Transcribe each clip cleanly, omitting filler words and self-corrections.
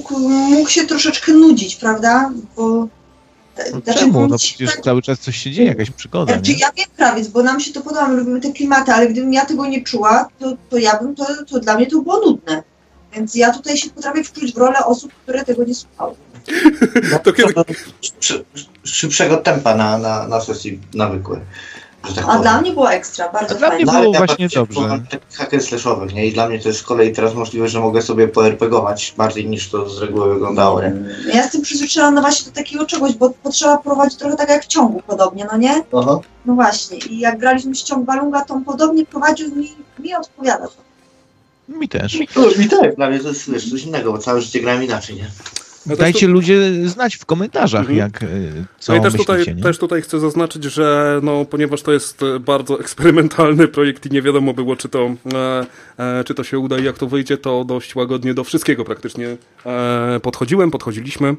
mógł się troszeczkę nudzić, prawda? Bo czemu? No przecież cały czas coś się dzieje, jakaś przygoda, znaczy, ja wiem krawiec, bo nam się to podoba, my lubimy te klimaty, ale gdybym ja tego nie czuła, to dla mnie to było nudne. Więc ja tutaj się potrafię wczuć w rolę osób, które tego nie słuchały. To kiedy... Szybszego tempa na sesji nawykłe. Tak dla mnie było ekstra, bardzo dla fajnie. mnie było właśnie dobrze. Hack slashowych, nie? I dla mnie to jest z kolei teraz możliwe, że mogę sobie poRPGować bardziej niż to z reguły wyglądało, nie? Ja jestem przyzwyczajona właśnie do takiego czegoś, bo potrzeba prowadzić trochę tak jak w ciągu podobnie, no nie? Aha. No właśnie. I jak graliśmy ściąg Balunga, to on podobnie prowadził mi odpowiada to. Mi też. Mi tak, dla mnie to jest wiesz, coś innego, bo całe życie grałem inaczej, nie? Dajcie ludzie znać w komentarzach, co no i myślicie. Też tutaj chcę zaznaczyć, że ponieważ to jest bardzo eksperymentalny projekt i nie wiadomo było, czy to się uda i jak to wyjdzie, to dość łagodnie do wszystkiego praktycznie podchodziliśmy.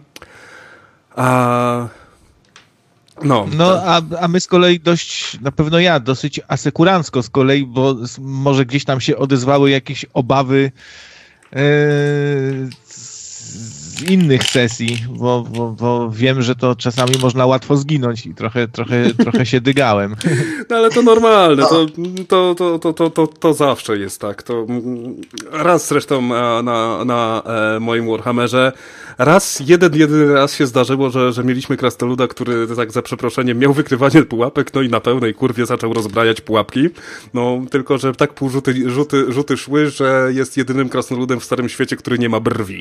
A my z kolei na pewno ja dosyć asekurancko z kolei, bo może gdzieś tam się odezwały jakieś obawy z innych sesji, bo wiem, że to czasami można łatwo zginąć i trochę się dygałem. No ale to normalne, to zawsze jest tak. To raz zresztą na moim Warhammerze, jedyny raz się zdarzyło, że mieliśmy krasnoluda, który tak za przeproszeniem miał wykrywanie pułapek, no i na pełnej kurwie zaczął rozbrajać pułapki. No tylko, że tak pół rzuty szły, że jest jedynym krasnoludem w Starym Świecie, który nie ma brwi.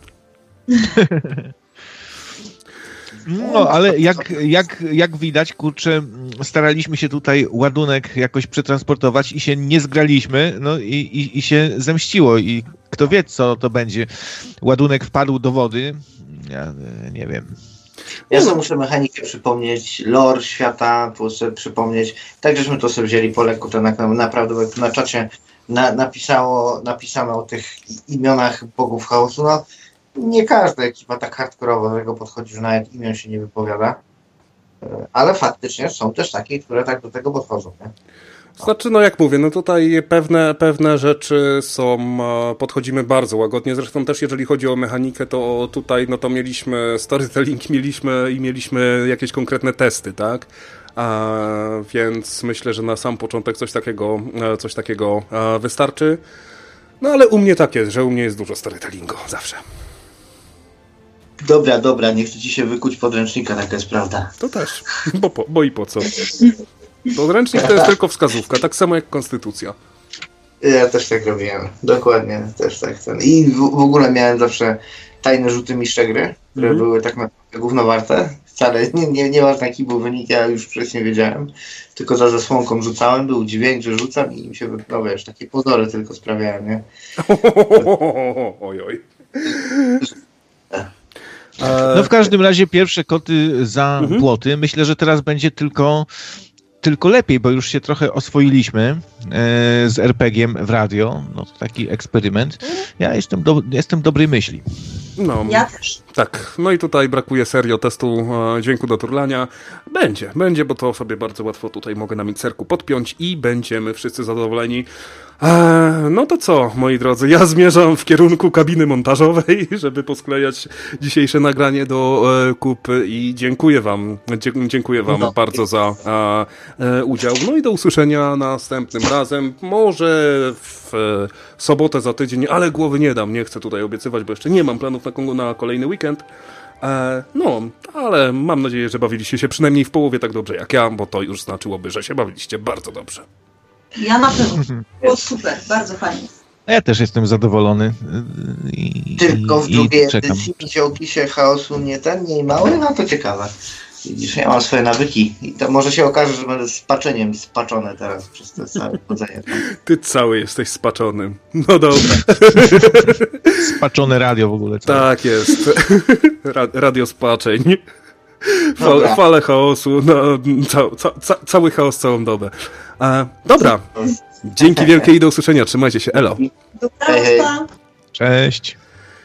No, ale jak widać, kurczę, staraliśmy się tutaj ładunek jakoś przetransportować i się nie zgraliśmy, no i się zemściło i kto wie, co to będzie. Ładunek wpadł do wody, ja nie wiem. Ja sobie muszę mechanikę przypomnieć, lore świata sobie przypomnieć, tak żeśmy to sobie wzięli po lekku, to naprawdę na czacie napisano o tych imionach bogów chaosu, no. Nie każda ekipa tak hardkorowo do tego podchodzi, że nawet imion się nie wypowiada, ale faktycznie są też takie, które tak do tego podchodzą, nie? Znaczy, no jak mówię, no tutaj pewne rzeczy podchodzimy bardzo łagodnie, zresztą też jeżeli chodzi o mechanikę, to tutaj no to mieliśmy storytelling, mieliśmy jakieś konkretne testy, tak? Więc myślę, że na sam początek coś takiego wystarczy. No ale u mnie tak jest, że u mnie jest dużo storytellingu, zawsze. Dobra, nie chcę ci się wykuć podręcznika, taka jest prawda. To też, bo i po co? Podręcznik to jest tylko wskazówka, tak samo jak konstytucja. Ja też tak robiłem, dokładnie, też tak. I w ogóle miałem zawsze tajne rzuty mistrzegry, które były tak naprawdę gówno warte. Wcale nie ważne jaki był wynik, ja już wcześniej wiedziałem. Tylko za zasłonką rzucałem, był dźwięk, że rzucam i mi się, no wiesz, takie pozory tylko sprawiałem, nie? Oj. No w każdym razie pierwsze koty za płoty. Myślę, że teraz będzie tylko lepiej, bo już się trochę oswoiliśmy z RPG-iem w radio. No to taki eksperyment. Ja jestem dobrej myśli. No, ja też. Tak, no i tutaj brakuje serio testu dźwięku do turlania. Będzie, bo to sobie bardzo łatwo tutaj mogę na mikserku podpiąć i będziemy wszyscy zadowoleni. No to co, moi drodzy, ja zmierzam w kierunku kabiny montażowej, żeby posklejać dzisiejsze nagranie do kupy i dziękuję wam bardzo za udział. No i do usłyszenia następnym razem, może w sobotę za tydzień, ale głowy nie dam, nie chcę tutaj obiecywać, bo jeszcze nie mam planów na kolejny weekend. No, ale mam nadzieję, że bawiliście się przynajmniej w połowie tak dobrze jak ja, bo to już znaczyłoby, że się bawiliście bardzo dobrze. Ja na pewno. Było super, bardzo fajnie. Ja też jestem zadowolony. Tylko w drugiej edycji w opisie chaosu nie mały, no to ciekawe. Widzisz, ja mam swoje nawyki i to może się okaże, że będę spaczeniem spaczony teraz przez to całe chodzenie. Ty cały jesteś spaczony. No dobra. Spaczone radio w ogóle. Tak jest. Radio spaczeń. Fale chaosu. No, cały chaos całą dobę. Dobra. Dzięki wielkie i do usłyszenia. Trzymajcie się. Elo. Dobranoc. Cześć.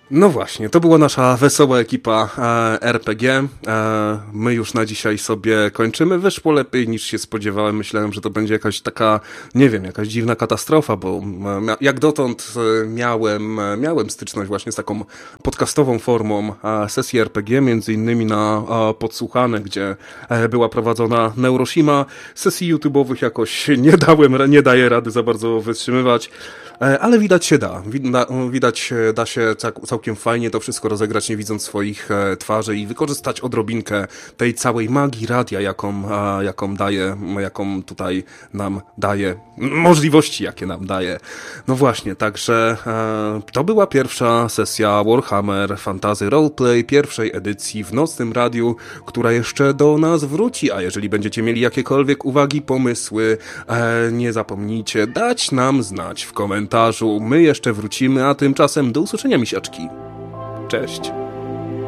No właśnie, to była nasza wesoła ekipa RPG. My już na dzisiaj sobie kończymy. Wyszło lepiej niż się spodziewałem. Myślałem, że to będzie jakaś taka, nie wiem, jakaś dziwna katastrofa, bo jak dotąd miałem styczność właśnie z taką podcastową formą sesji RPG, między innymi na Podsłuchane, gdzie była prowadzona Neuroshima. Sesji YouTube'owych jakoś nie daję rady za bardzo wytrzymywać. Ale widać się da. Widać da się całkiem fajnie to wszystko rozegrać, nie widząc swoich twarzy i wykorzystać odrobinkę tej całej magii radia, jaką tutaj nam daje, możliwości, jakie nam daje. No właśnie, także to była pierwsza sesja Warhammer Fantasy Roleplay, pierwszej edycji w Nocnym Radiu, która jeszcze do nas wróci, a jeżeli będziecie mieli jakiekolwiek uwagi, pomysły, nie zapomnijcie dać nam znać w komentarzu. My jeszcze wrócimy, a tymczasem do usłyszenia, misiaczki. Cześć.